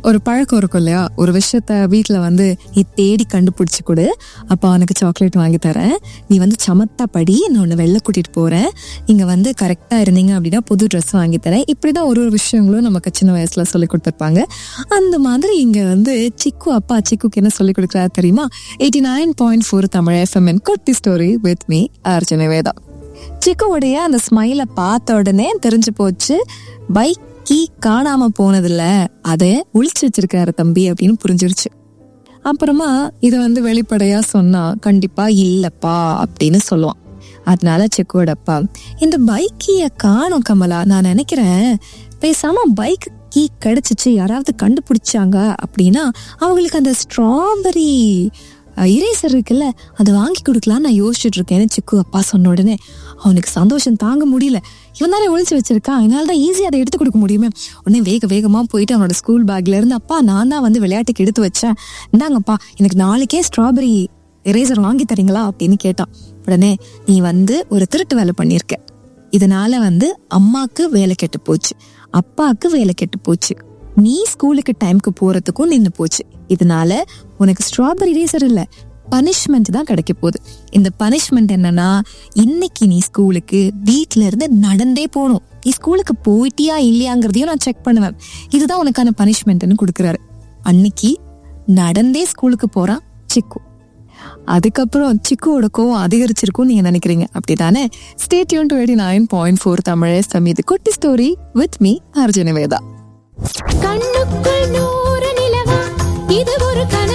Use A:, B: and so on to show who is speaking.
A: ஒரு பழக்கம் இருக்கும் இல்லையா, ஒரு விஷயத்த வீட்டில் வந்து நீ தேடி கண்டுபிடிச்சி கொடு, அப்போ அவனுக்கு சாக்லேட் வாங்கி தரேன், நீ வந்து சமத்தா படி, நான் ஒன்று வெளில கூட்டிகிட்டு போகிறேன், நீங்கள் வந்து கரெக்டாக இருந்தீங்க அப்படின்னா புது ட்ரெஸ் வாங்கி தரேன். இப்படி தான் ஒரு விஷயங்களும் நமக்கு சின்ன வயசில் சொல்லி கொடுத்துருப்பாங்க. அந்த மாதிரி இங்கே வந்து சிக்கு அப்பா சிக்குக்கு என்ன சொல்லி கொடுக்குறாரு தெரியுமா? 89.4 தமிழ் FM குட்டி story with me Arjuna Veda. சிக்குவுடைய அந்த ஸ்மைலை பார்த்த உடனே தெரிஞ்சு போச்சு, பைக் கீ காணாம போனதில்ல, அதை ஒளிச்சு வச்சிருக்காரு தம்பி அப்படின்னு புரிஞ்சிருச்சு. அப்புறமா இதை வந்து வெளிப்படையா சொன்னா கண்டிப்பா இல்லப்பா அப்படின்னு சொல்லுவான். அதனால சிக்குவோட அப்பா, இந்த பைக் கீயை காணோம் கமலா, நான் நினைக்கிறேன் பேசாம பைக் கீ கிடைச்சிச்சு, யாராவது கண்டுபிடிச்சாங்க அப்படின்னா அவங்களுக்கு அந்த ஸ்ட்ராபெரி இரேசர் இருக்குல்ல, அதை வாங்கி கொடுக்கலான்னு நான் யோசிச்சுட்டு இருக்கேன்னு சிக்கு அப்பா சொன்ன உடனே அவனுக்கு சந்தோஷம் தாங்க முடியல. இவன் தானே ஒழிச்சு வச்சிருக்கான், அதனால தான் ஈஸியாக அதை எடுத்து கொடுக்க முடியுமே. உடனே வேகமாக போயிட்டு அவனோட ஸ்கூல் பேக்ல இருந்து, அப்பா நான் தான் வந்து விளையாட்டுக்கு எடுத்து வச்சேன், இந்தாங்கப்பா எனக்கு நாளைக்கே ஸ்ட்ராபெரி இரேசர் வாங்கி தரீங்களா அப்படின்னு கேட்டான். உடனே நீ வந்து ஒரு திருட்டு வேலை பண்ணியிருக்க, இதனால வந்து அம்மாக்கு வேலை கெட்டு போச்சு, அப்பாவுக்கு வேலை கெட்டு போச்சு, நீ ஸ்கூலுக்கு டைமுக்கு போறதுக்கும் நின்று போச்சு, இதனால உனக்கு ஸ்ட்ராபெரி இரேசர் இல்ல பனிஷ்மெண்ட் தான் கிடைக்க போகுது. இந்த பனிஷ்மெண்ட் என்னன்னா, இன்னைக்கு நீ ஸ்கூலுக்கு வீட்ல இருந்து நடந்தே போகணும், நீ ஸ்கூலுக்கு போயிட்டியா இல்லையாங்கிறதையும் நான் செக் பண்ணுவேன், இதுதான் உனக்கான பனிஷ்மெண்ட்னு கொடுக்குறாரு. அன்னைக்கு நடந்தே ஸ்கூலுக்கு போறான் சிக்கு. அதுக்கப்புறம் சிக்குவோட கோவம் அதிகரிச்சிருக்கும் நீங்க நினைக்கிறீங்க, அப்படித்தானே? Stay tune to 89.4 Tamil FM. இது குட்டி story with me Arjuna Veda.
B: கண்ணுக்குள் 100 நிலவா, இது ஒரு